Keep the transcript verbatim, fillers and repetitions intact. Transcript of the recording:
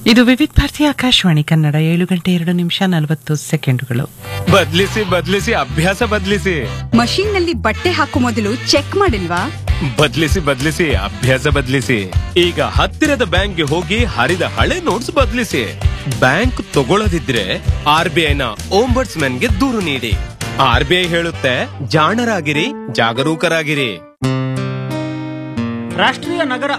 ಇದು ವಿವಿಧ ಭಾರತಿ ಆಕಾಶವಾಣಿ ಕನ್ನಡ ಏಳು ಗಂಟೆ ಎರಡು ನಿಮಿಷ ನಲವತ್ತು ಸೆಕೆಂಡುಗಳು. ಬದ್ಲಿಸಿ ಬದ್ಲಿಸಿ ಅಭ್ಯಾಸ ಬದ್ಲಿಸಿ. ಮಷೀನ್ ನಲ್ಲಿ ಬಟ್ಟೆ ಹಾಕೋ ಮೊದಲು ಚೆಕ್ ಮಾಡಿಲ್ವಾ? ಬದ್ಲಿಸಿ ಬದ್ಲಿಸಿ ಅಭ್ಯಾಸ ಬದ್ಲಿಸಿ. ಈಗ ಹತ್ತಿರದ ಬ್ಯಾಂಕ್ಗೆ ಹೋಗಿ ಹರಿದ ಹಳೆ ನೋಟ್ಸ್ ಬದ್ಲಿಸಿ. ಬ್ಯಾಂಕ್ ತಗೊಳ್ಳದಿದ್ರೆ ಆರ್ ಬಿ ಐ ನ ಓಂಬರ್ಟ್ಸ್ ಗೆ ದೂರು ನೀಡಿ. ಆರ್ ಬಿ ಐ ಹೇಳುತ್ತೆ, ಜಾಣರಾಗಿರಿ, ಜಾಗರೂಕರಾಗಿರಿ. ರಾಷ್ಟ್ರೀಯ ನಗರ